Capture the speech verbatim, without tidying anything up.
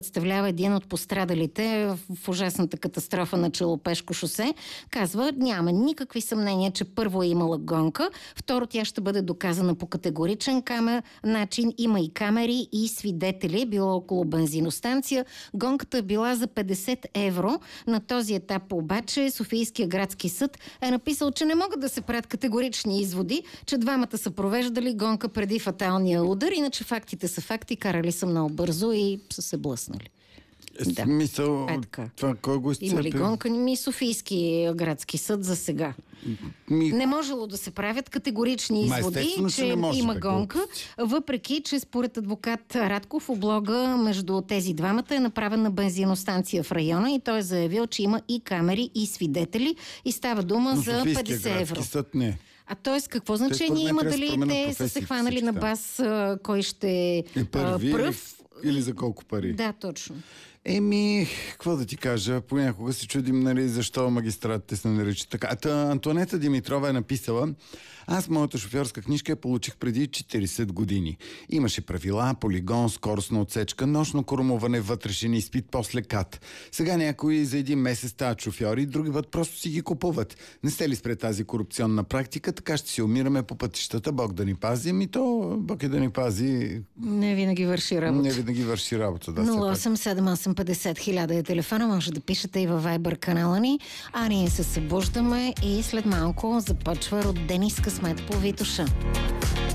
представлява един от пострадалите в ужасната катастрофа на Челопешко шосе, казва, няма никакви съмнения, че първо е имала гонка, второ тя ще бъде доказана по категоричен камер, начин, има и камери и свидетели, било около бензиностанция. Гонката е била за петдесет евро. На този етап обаче Софийския градски съд е написал, че не могат да се правят категорични изводи, че двамата са провеждали гонка преди фаталния удар, иначе фактите са факти, карали са много бързо и са се блъснали. Е, да. Смисъл, е това кой го изцепи? Има ли гонка? Ми Софийски градски съд за сега. Ми... Не можело да се правят категорични изводи, че има гонка, въпреки, че според адвокат Радков облога между тези двамата е направен на бензиностанция в района и той е заявил, че има и камери, и свидетели и става дума Но за петдесет евро. Съд не. А т.е. какво значение има дали те са се хванали на бас, кой ще е първи, пръв? Или, или за колко пари? Да, точно. Еми, какво да ти кажа, понякога се чудим, нали, защо магистратите се наричат така. Ата Антонета Димитрова е написала: аз моята шофьорска книжка я получих преди четирийсет години. Имаше правила, полигон, скоростна отсечка, нощно кормуване, вътрешен изпит, после кат. Сега някои за един месец стават шофьори, други път просто си ги купуват. Не сте ли спре тази корупционна практика, така ще си умираме по пътищата. Бог да ни пази, ами то Бог е да ни пази. Не винаги върши работа. Не винаги върши работа, да. нула осем седем осем петдесет хиляда е телефона, може да пишете и във Viber канала ни, а ние се събуждаме и след малко започва Родени с късмет по Витоша.